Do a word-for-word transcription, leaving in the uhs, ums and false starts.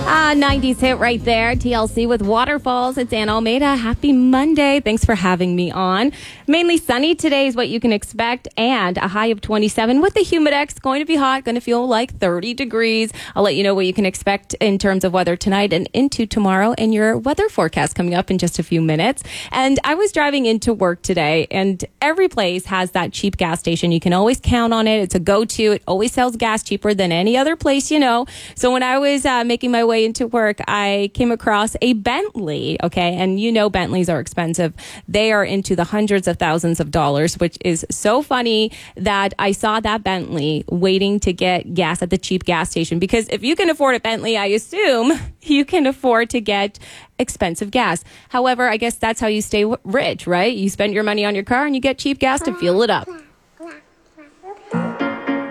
Ah, nineties hit right there. T L C with Waterfalls. It's Ann Almeida. Happy Monday. Thanks for having me on. Mainly sunny today is what you can expect, and a high of twenty-seven with the Humidex. Going to be hot, going to feel like thirty degrees. I'll let you know what you can expect in terms of weather tonight and into tomorrow and your weather forecast coming up in just a few minutes. And I was driving into work today, and every place has that cheap gas station. You can always count on it. It's a go-to. It always sells gas cheaper than any other place you know. So when I was uh, making my way into work, I came across a Bentley, okay? And you know Bentleys are expensive. They are into the hundreds of thousands of dollars, which is so funny that I saw that Bentley waiting to get gas at the cheap gas station. Because if you can afford a Bentley, I assume you can afford to get expensive gas. However, I guess that's how you stay w- rich, right? You spend your money on your car and you get cheap gas to fuel it up.